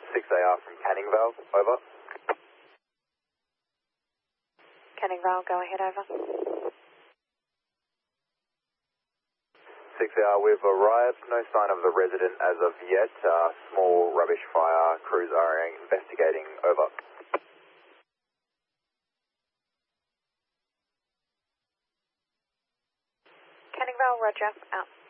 6AR from Canning Vale, over. Canning Vale, go ahead, over. 6AR, we've arrived. No sign of the resident as of yet. Small rubbish fire. Crews are investigating, over. Canning Vale, roger, out.